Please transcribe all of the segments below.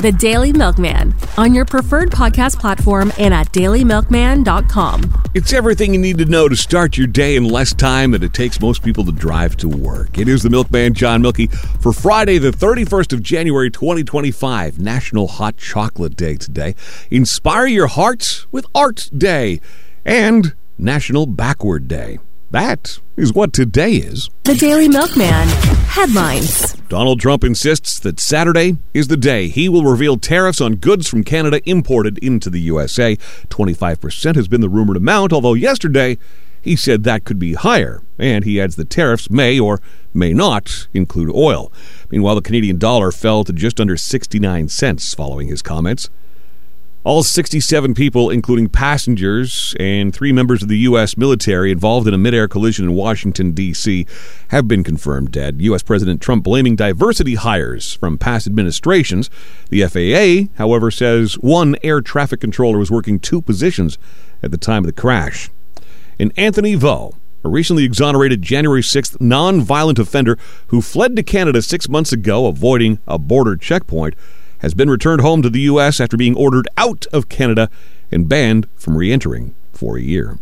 The Daily Milkman, on your preferred podcast platform and at dailymilkman.com. It's everything you need to know to start your day in less time than it takes most people to drive to work. It is the Milkman, John Milky, for Friday, the 31st of January, 2025, National Hot Chocolate Day today. Inspire your hearts with Art Day and National Backward Day. That is what today is. The Daily Milkman. Headlines. Donald Trump insists that Saturday is the day he will reveal tariffs on goods from Canada imported into the USA. 25% has been the rumored amount, although yesterday he said that could be higher. And he adds the tariffs may or may not include oil. Meanwhile, the Canadian dollar fell to just under 69 cents following his comments. All 67 people, including passengers and 3 members of the U.S. military involved in a mid-air collision in Washington, D.C., have been confirmed dead. U.S. President Trump blaming diversity hires from past administrations. The FAA, however, says one air traffic controller was working 2 positions at the time of the crash. And Anthony Vo, a recently exonerated January 6th non-violent offender who fled to Canada 6 months ago, avoiding a border checkpoint, has been returned home to the U.S. after being ordered out of Canada and banned from re-entering for a year.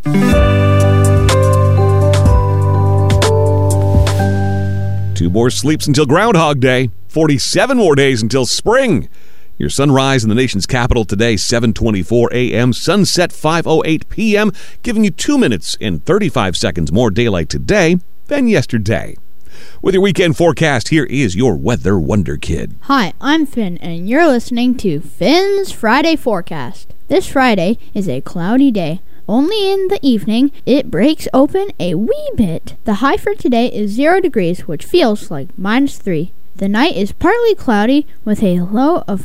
Two more sleeps until Groundhog Day. 47 more days until spring. Your sunrise in the nation's capital today, 7:24 a.m., sunset 5:08 p.m., giving you 2 minutes and 35 seconds more daylight today than yesterday. With your weekend forecast, here is your Weather Wonder Kid. Hi, I'm Finn, and you're listening to Finn's Friday Forecast. This Friday is a cloudy day. Only in the evening, it breaks open a wee bit. The high for today is 0 degrees, which feels like -3. The night is partly cloudy with a low of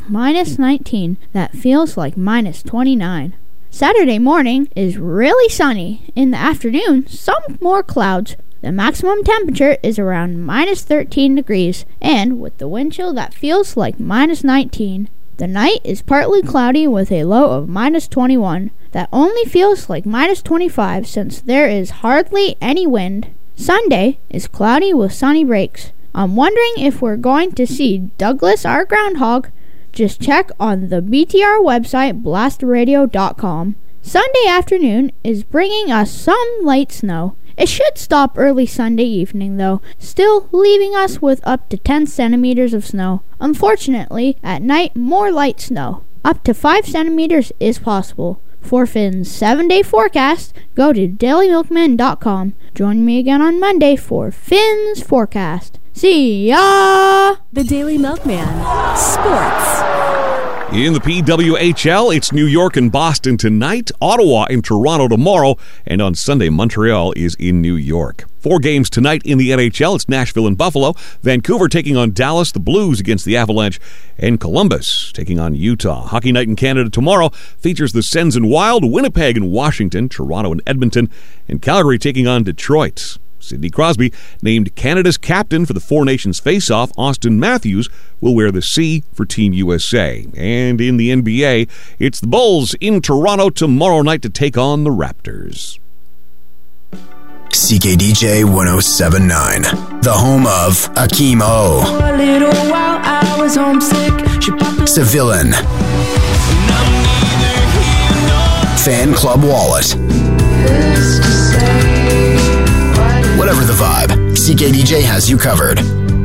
-19 that feels like -29. Saturday morning is really sunny. In the afternoon, some more clouds. The maximum temperature is around -13 degrees, and with the wind chill that feels like -19. The night is partly cloudy with a low of -21. That only feels like -25 since there is hardly any wind. Sunday is cloudy with sunny breaks. I'm wondering if we're going to see Douglas our groundhog. Just check on the BTR website, blastradio.com. Sunday afternoon is bringing us some light snow. It should stop early Sunday evening, though, still leaving us with up to 10 centimeters of snow. Unfortunately, at night, more light snow. Up to 5 centimeters is possible. For Finn's 7-day forecast, go to dailymilkman.com. Join me again on Monday for Finn's forecast. See ya! The Daily Milkman. Sports. In the PWHL, it's New York and Boston tonight, Ottawa and Toronto tomorrow, and on Sunday, Montreal is in New York. 4 games tonight in the NHL. It's Nashville and Buffalo, Vancouver taking on Dallas, the Blues against the Avalanche, and Columbus taking on Utah. Hockey night in Canada tomorrow features the Sens and Wild, Winnipeg and Washington, Toronto and Edmonton, and Calgary taking on Detroit. Sidney Crosby named Canada's captain for the Four Nations face-off. Austin Matthews will wear the C for Team USA. And in the NBA, it's the Bulls in Toronto tomorrow night to take on the Raptors. CKDJ 107.9, the home of Akeem O, For a little while I was homesick. Civilian, Fan Club Wallet. Whatever the vibe, CKDJ has you covered.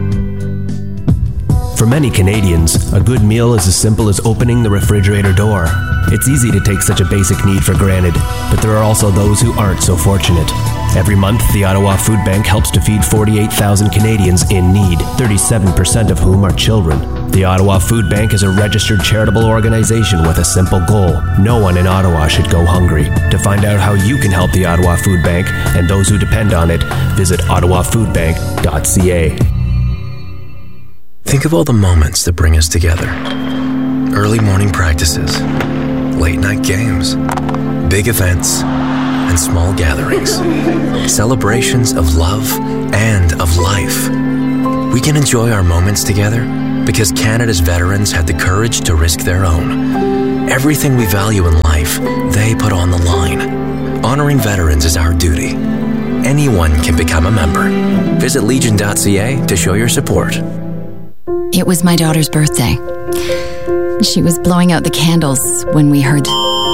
For many Canadians, a good meal is as simple as opening the refrigerator door. It's easy to take such a basic need for granted, but there are also those who aren't so fortunate. Every month, the Ottawa Food Bank helps to feed 48,000 Canadians in need, 37% of whom are children. The Ottawa Food Bank is a registered charitable organization with a simple goal. No one in Ottawa should go hungry. To find out how you can help the Ottawa Food Bank and those who depend on it, visit ottawafoodbank.ca. Think of all the moments that bring us together. Early morning practices, late night games, big events, and small gatherings. Celebrations of love and of life. We can enjoy our moments together because Canada's veterans had the courage to risk their own. Everything we value in life, they put on the line. Honoring veterans is our duty. Anyone can become a member. Visit legion.ca to show your support. It was my daughter's birthday. She was blowing out the candles when we heard...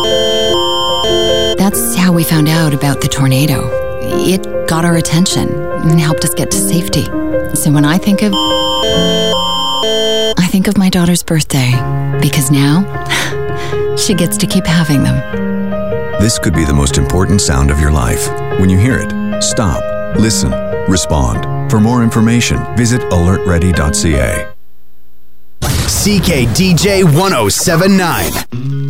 That's how we found out about the tornado. It got our attention and helped us get to safety. So when I think of my daughter's birthday, because now she gets to keep having them. This could be the most important sound of your life. When you hear it, stop, listen, respond. For more information, visit alertready.ca. CKDJ 1079.